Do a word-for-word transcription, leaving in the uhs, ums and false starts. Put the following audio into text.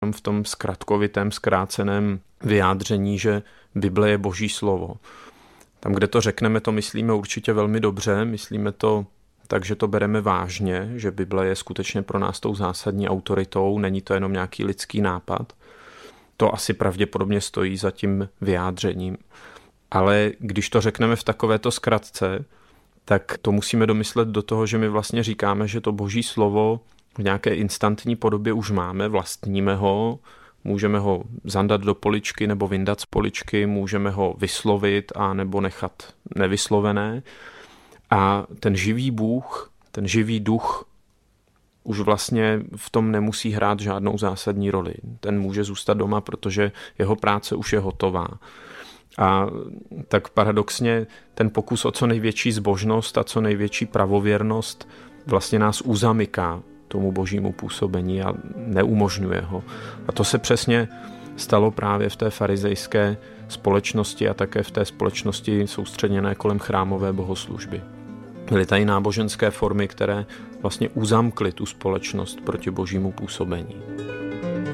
v tom zkratkovitém, zkráceném vyjádření, že Bible je Boží slovo. Tam, kde to řekneme, to myslíme určitě velmi dobře, myslíme to tak, že to bereme vážně, že Bible je skutečně pro nás tou zásadní autoritou, není to jenom nějaký lidský nápad. To asi pravděpodobně stojí za tím vyjádřením. Ale když to řekneme v takovéto zkratce, tak to musíme domyslet do toho, že my vlastně říkáme, že to Boží slovo v nějaké instantní podobě už máme, vlastníme ho, můžeme ho zandat do poličky nebo vyndat z poličky, můžeme ho vyslovit a nebo nechat nevyslovené. A ten živý Bůh, ten živý duch už vlastně v tom nemusí hrát žádnou zásadní roli. Ten může zůstat doma, protože jeho práce už je hotová. A tak paradoxně ten pokus o co největší zbožnost a co největší pravověrnost vlastně nás uzamyká tomu božímu působení a neumožňuje ho. A to se přesně stalo právě v té farizejské společnosti a také v té společnosti soustředěné kolem chrámové bohoslužby. Byly tady náboženské formy, které vlastně uzamkly tu společnost proti božímu působení.